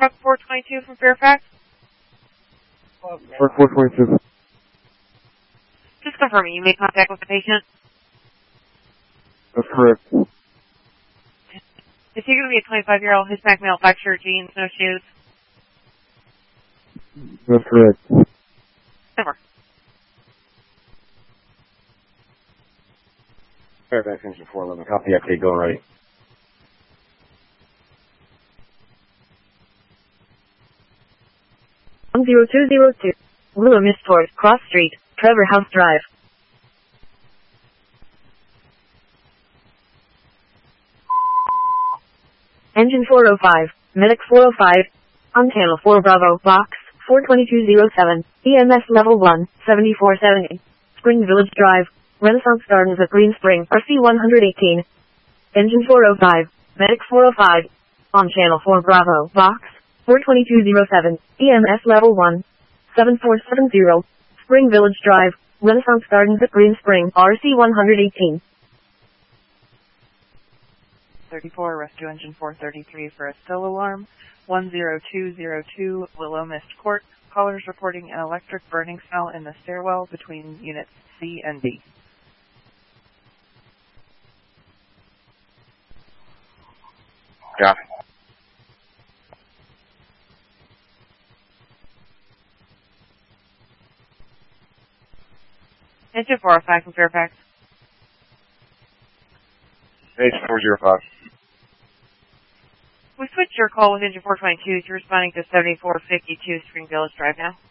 Truck 422 from Fairfax. Truck 422. Just confirming, you made contact with the patient? That's correct. Is he going to be a 25-year-old Hispanic male, black shirt, jeans, no shoes? That's correct. Never. Fairfax Engine 411, copy FK, going ready. One 0202, Willow Mist Fort, Cross Street, Trevor House Drive. Engine 405, Medic 405, on channel 4 Bravo, box 42207, EMS level 1, 7470, Spring Village Drive, Renaissance Gardens at Green Spring, RC 118. Engine 405, Medic 405, on channel 4 Bravo, box 42207, EMS level 1, 7470, Spring Village Drive, Renaissance Gardens at Green Spring, RC 118. 34, rescue engine 433 for a still alarm. 10202 Willow Mist Court. Callers reporting an electric burning smell in the stairwell between units C and D. Copy. Engine 405 from Fairfax. Engine 405. We switched your call with Engine 422. You're responding to 7452 Spring Village Drive now.